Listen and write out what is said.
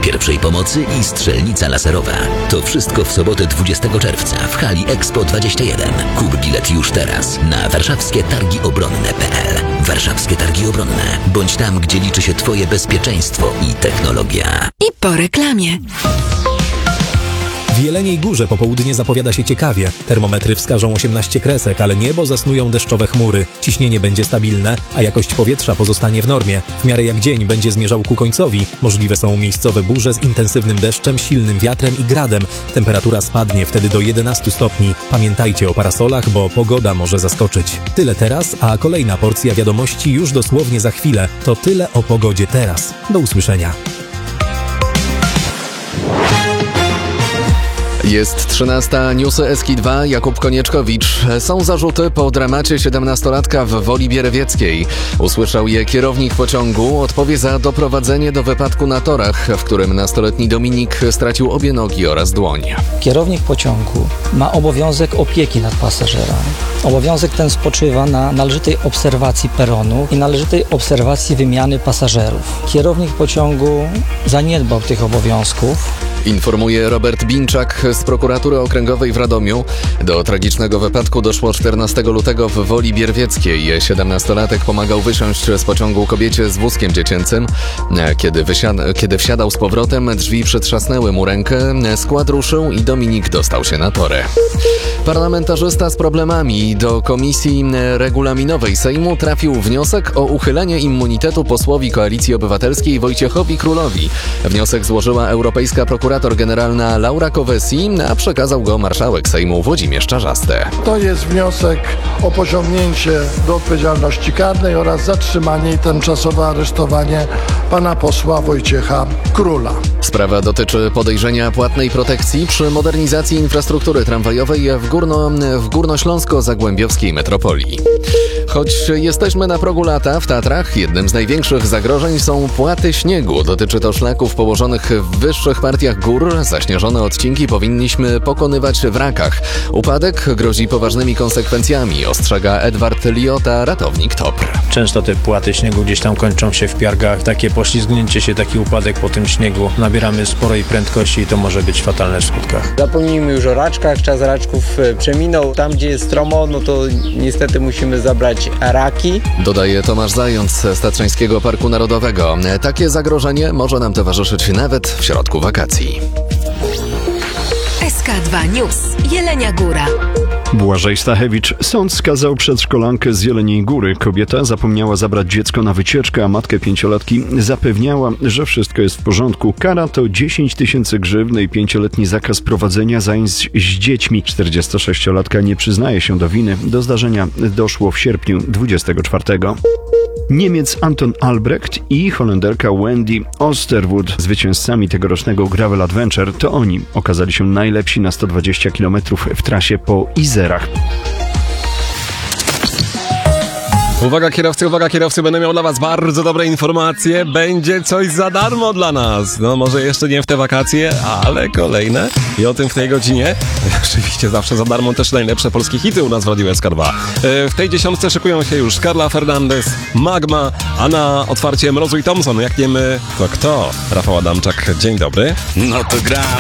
pierwszej pomocy i strzelnica laserowa. To wszystko w sobotę 20 czerwca w hali Expo 21. Kup bilet już teraz na warszawskietargiobronne.pl. Warszawskie Targi Obronne. Bądź tam, gdzie liczy się Twoje bezpieczeństwo i technologia. I po reklamie. W Jeleniej Górze popołudnie zapowiada się ciekawie. Termometry wskażą 18 kresek, ale niebo zasnują deszczowe chmury. Ciśnienie będzie stabilne, a jakość powietrza pozostanie w normie. W miarę jak dzień będzie zmierzał ku końcowi. Możliwe są miejscowe burze z intensywnym deszczem, silnym wiatrem i gradem. Temperatura spadnie wtedy do 11 stopni. Pamiętajcie o parasolach, bo pogoda może zaskoczyć. Tyle teraz, a kolejna porcja wiadomości już dosłownie za chwilę. To tyle o pogodzie teraz. Do usłyszenia. Jest 13, newsy Eski2, Jakub Konieczkowicz. Są zarzuty po dramacie 17-latka w Woli Bierewieckiej. Usłyszał je kierownik pociągu, odpowie za doprowadzenie do wypadku na torach, w którym nastoletni Dominik stracił obie nogi oraz dłoń. Kierownik pociągu ma obowiązek opieki nad pasażerami. Obowiązek ten spoczywa na należytej obserwacji peronu i należytej obserwacji wymiany pasażerów. Kierownik pociągu zaniedbał tych obowiązków. Informuje Robert Binczak z prokuratury okręgowej w Radomiu. Do tragicznego wypadku doszło 14 lutego w Woli Bierwieckiej. 17-latek pomagał wysiąść z pociągu kobiecie z wózkiem dziecięcym. Kiedy wsiadał z powrotem, drzwi przytrzasnęły mu rękę, skład ruszył i Dominik dostał się na tory. Parlamentarzysta z problemami. Do Komisji Regulaminowej Sejmu trafił wniosek o uchylenie immunitetu posłowi Koalicji Obywatelskiej Wojciechowi Królowi. Wniosek złożyła Europejska Prokurator Generalna Laura Kövesi, a przekazał go marszałek Sejmu Włodzimierz Czarzasty. To jest wniosek o pociągnięcie do odpowiedzialności karnej oraz zatrzymanie i tymczasowe aresztowanie pana posła Wojciecha Króla. Sprawa dotyczy podejrzenia płatnej protekcji przy modernizacji infrastruktury tramwajowej w górnośląsko-zagłębiowskiej metropolii. Choć jesteśmy na progu lata w Tatrach, jednym z największych zagrożeń są płaty śniegu. Dotyczy to szlaków położonych w wyższych partiach gór. Zaśnieżone odcinki powinniśmy pokonywać w rakach. Upadek grozi poważnymi konsekwencjami, ostrzega Edward Liota, ratownik TOPR. Często te płaty śniegu gdzieś tam kończą się w piargach. Takie poślizgnięcie się, taki upadek po tym śniegu. Nabieramy sporej prędkości i to może być fatalne w skutkach. Zapomnijmy już o raczkach, czas raczków przeminął. Tam, gdzie jest stromo, no to niestety musimy zabrać raki. Dodaje Tomasz Zając z Tatrzańskiego Parku Narodowego. Takie zagrożenie może nam towarzyszyć nawet w środku wakacji. SK2 News. Jelenia Góra. Błażej Stachewicz. Sąd skazał przedszkolankę z Jeleniej Góry. Kobieta zapomniała zabrać dziecko na wycieczkę, a matkę 5-latki zapewniała, że wszystko jest w porządku. Kara to 10 000 grzywny i 5-letni zakaz prowadzenia zajęć z dziećmi. 46-latka nie przyznaje się do winy. Do zdarzenia doszło w sierpniu 24. Niemiec Anton Albrecht i Holenderka Wendy Osterwood, zwycięzcami tegorocznego Gravel Adventure, to oni okazali się najlepsi na 120 km w trasie po Izerach. Uwaga kierowcy, będę miał dla was bardzo dobre informacje. Będzie coś za darmo dla nas. No może jeszcze nie w te wakacje, ale kolejne. I o tym w tej godzinie. Oczywiście zawsze za darmo też najlepsze polskie hity u nas w Radiu SK2. W tej dziesiątce szykują się już Carla Fernandez, Magma, a na otwarcie Mrozu i Thompson. Jak nie my, to kto? Rafał Adamczak, dzień dobry. No to gram.